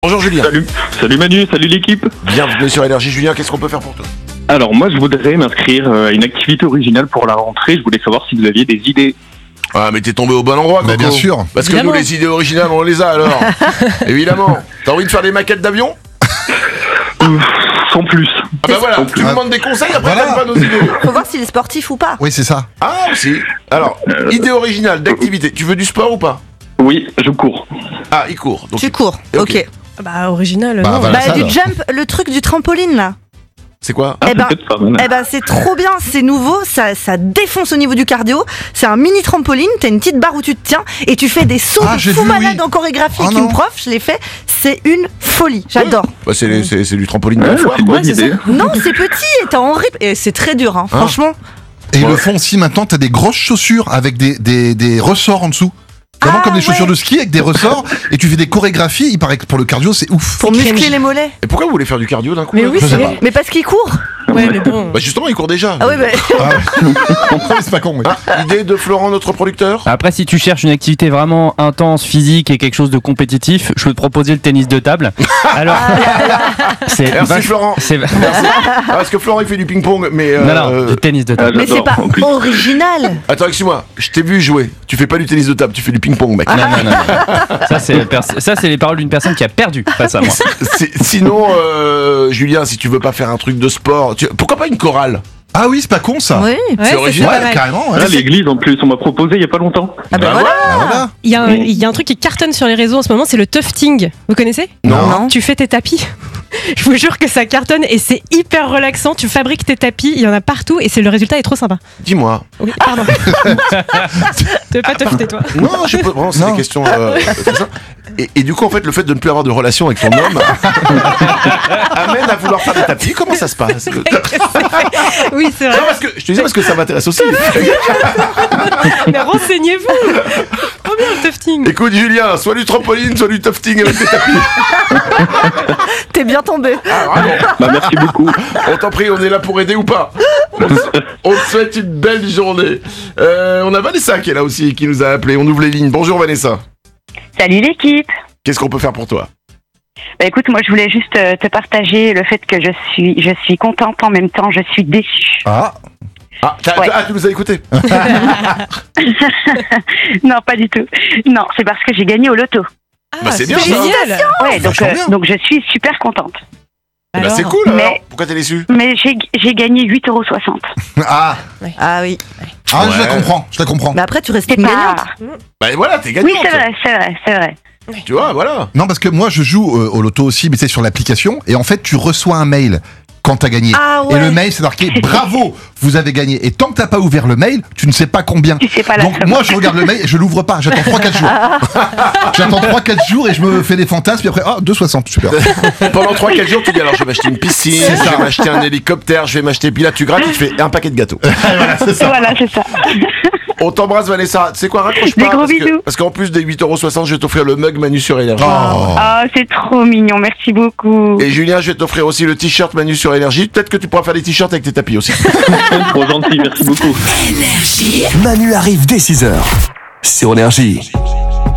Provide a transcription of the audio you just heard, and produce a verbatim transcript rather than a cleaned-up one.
Bonjour Julien. Salut, salut Manu, salut l'équipe. Bienvenue sur Énergie. Julien, qu'est-ce qu'on peut faire pour toi? Alors moi je voudrais m'inscrire à une activité originale pour la rentrée. Je voulais savoir si vous aviez des idées. Ah mais t'es tombé au bon endroit, Bah, Coco. bien sûr. Parce que Évidemment. nous les idées originales on les a alors. Évidemment. T'as envie de faire des maquettes d'avion? Sans plus. Ah bah voilà, tu nous demandes des conseils, après Voilà. t'aimes pas nos idées. Faut voir s'il est sportif ou pas. Oui, c'est ça. Ah aussi. Alors, idée originale d'activité. Tu veux du sport ou pas? Oui, je cours. Ah, il court. Donc, Tu cours, Ok. ok. Bah, original, Bah, non. voilà. Bah, ça, du là. jump, le truc du trampoline là. c'est quoi? Ah, Eh ben, c'est peut-être pas mal. Eh ben c'est trop bien, c'est nouveau, ça, ça défonce au niveau du cardio. C'est un mini trampoline, t'as une petite barre où tu te tiens et tu fais des sauts Ah, de j'ai fou vu, malade oui. en chorégraphie Oh avec non. une prof, je l'ai fait. C'est une folie, j'adore. Bah c'est, c'est, c'est du trampoline de la Ouais, foire. c'est une bonne Ouais, c'est idée. Non, c'est petit et t'as en rip et c'est très dur, hein, Hein franchement. Et ils Ouais. le font aussi maintenant, t'as des grosses chaussures avec des, des, des ressorts en dessous. Vraiment Ah, comme des chaussures ouais. de ski avec des ressorts et tu fais des chorégraphies. Il paraît que pour le cardio, c'est ouf. Pour cringe. muscler les mollets. Et pourquoi vous voulez faire du cardio d'un coup? Mais là oui, Je c'est sais vrai. Mais parce qu'il court. Ouais, mais bon. Bah justement, il court déjà. Ah ouais, bah. Ah ouais. C'est pas con, oui. Ah, idée de Florent, notre producteur? Après, si tu cherches une activité vraiment intense, physique et quelque chose de compétitif, je peux te proposer le tennis de table. Alors, c'est Merci vache- Florent. c'est Merci. Ah, parce que Florent il fait du ping-pong, mais. euh, non, non, euh, du tennis de Ah, table. Mais c'est j'adore, pas en plus. original. Attends, excuse-moi, je t'ai vu jouer. Tu fais pas du tennis de table, tu fais du ping-pong, mec. Non, non, non, non. Ça, c'est pers- ça, c'est les paroles d'une personne qui a perdu face à moi. Si- Sinon, euh, Julien, si tu veux pas faire un truc de sport, tu- pourquoi pas une chorale? Ah oui, c'est pas con ça. Oui. Ouais, c'est ça, original, pas Ouais, mal. carrément. ouais. Là, l'église en plus, on m'a proposé il y a pas longtemps. Ah bah, Bah voilà. Ah, voilà. Il y, a un, il y a un truc qui cartonne sur les réseaux en ce moment, c'est le tufting. Vous connaissez? Non. Non. Tu fais tes tapis. Je vous jure que ça cartonne et c'est hyper relaxant. Tu fabriques tes tapis, il y en a partout et c'est le résultat est trop sympa. Dis-moi. Oui, pardon. Tu veux pas tufter toi? Non, je sais pas, vraiment, c'est Non. des questions euh, comme ça. Et, et du coup, en fait, le fait de ne plus avoir de relation avec ton homme amène à vouloir faire des tapis. Comment ça se passe? Non, Oui, c'est vrai. parce que je te disais parce que ça m'intéresse aussi. Mais renseignez-vous. Trop bien le tufting. Écoute, Julien, soit du trampoline, soit du tufting avec des tapis. T'es bien tombé. Ah, vraiment. Bah, merci beaucoup. On t'en prie, on est là pour aider ou pas? On te- On te souhaite une belle journée. Euh, on a Vanessa qui est là aussi, qui nous a appelé. On ouvre les lignes. Bonjour Vanessa. Salut l'équipe. Qu'est-ce qu'on peut faire pour toi? Bah écoute, moi je voulais juste euh, te partager le fait que je suis, je suis contente en même temps, je suis déçue. Ah, Ah, t'as- Ouais. ah, tu nous as écoutés. Non, pas du tout. Non, c'est parce que j'ai gagné au loto. Bah, c'est bien, ça. génial. Ouais, donc, vachement euh, bien. donc je suis super contente. Eh ben, Alors c'est cool alors. Mais- Pourquoi t'es déçu? Mais j'ai, j'ai gagné huit euros soixante. ah, Ah oui. ah je la Ouais. comprends, je la comprends. Mais après, tu restes C'est une pas. gagnante. Bah voilà, t'es gagnante. Oui, c'est vrai, c'est vrai, c'est vrai. Tu vois, voilà. Non, parce que moi je joue euh, au loto aussi, mais c'est sur l'application. Et en fait, tu reçois un mail quand t'as gagné. Ah Et ouais. le mail, c'est marqué bravo, vous avez gagné. Et tant que t'as pas ouvert le mail, tu ne sais pas combien. Tu sais pas la Donc somme. moi, je regarde le mail et je l'ouvre pas. J'attends trois quatre jours. J'attends trois quatre jours et je me fais des fantasmes. Puis après, ah, deux soixante, super. Pendant trois quatre jours, tu dis alors je vais m'acheter une piscine, C'est je ça. vais m'acheter un hélicoptère, je vais m'acheter. Puis là, tu grattes et tu fais un paquet de gâteaux. Voilà, c'est ça. Voilà, c'est ça. On t'embrasse, Vanessa. Tu sais quoi, raccroche Des pas. gros parce que- bisous. Parce qu'en plus des huit euros soixante, je vais t'offrir le mug Manu sur Énergie. Oh. Oh, c'est trop mignon, merci beaucoup. Et Julien, je vais t'offrir aussi le t-shirt Manu sur Énergie. Peut-être que tu pourras faire des t-shirts avec tes tapis aussi. Trop gentil, merci beaucoup. Manu arrive dès six heures sur Énergie.